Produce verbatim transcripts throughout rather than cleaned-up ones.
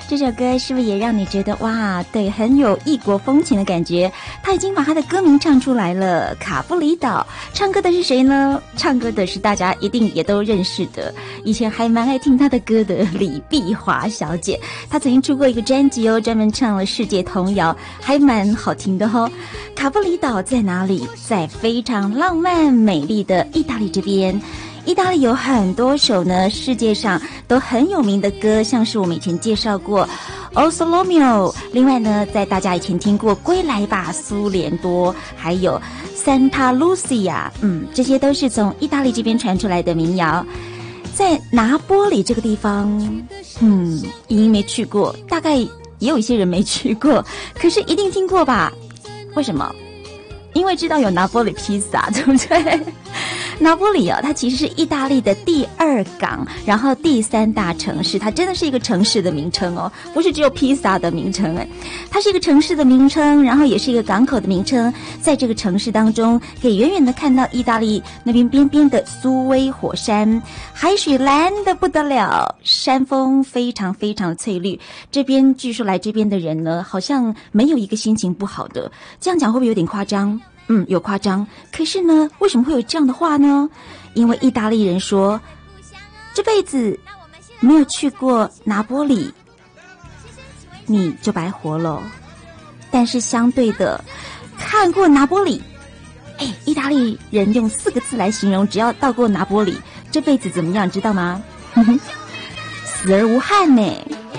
这首歌是不是也让你觉得哇，对，很有异国风情的感觉？他已经把他的歌名唱出来了，卡布里岛。唱歌的是谁呢？唱歌的是大家一定也都认识的，以前还蛮爱听他的歌的李碧华小姐。她曾经出过一个专辑哦，专门唱了世界童谣，还蛮好听的哦。卡布里岛在哪里？在非常浪漫美丽的意大利这边。意大利有很多首呢，世界上都很有名的歌，像是我们以前介绍过 O Sole Mio， 另外呢，在大家以前听过《归来吧苏联多》，还有 Santa Lucia， 嗯，这些都是从意大利这边传出来的民谣。在拿波里这个地方，嗯，莹莹没去过，大概也有一些人没去过，可是一定听过吧？为什么？因为知道有拿波里披萨，对不对？拿波里啊，它其实是意大利的第二港，然后第三大城市，它真的是一个城市的名称哦，不是只有披萨的名称哎，它是一个城市的名称，然后也是一个港口的名称。在这个城市当中，可以远远的看到意大利那边边边的苏威火山，海水蓝得不得了，山峰非常非常翠绿。这边据说来这边的人呢，好像没有一个心情不好的，这样讲会不会有点夸张？嗯，有夸张，可是呢，为什么会有这样的话呢？因为意大利人说，这辈子没有去过拿波里，你就白活了。但是相对的，看过拿波里，哎，意大利人用四个字来形容，只要到过拿波里，这辈子怎么样，知道吗？死而无憾呢。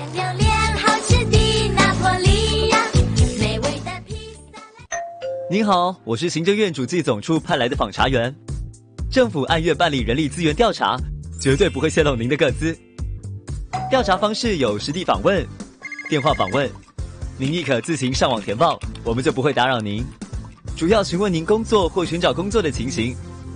您好，我是行政院主计总处派来的访查员。政府按月办理人力资源调查，绝对不会泄露您的个资。调查方式有实地访问、电话访问，您亦可自行上网填报，我们就不会打扰您。主要询问您工作或寻找工作的情形，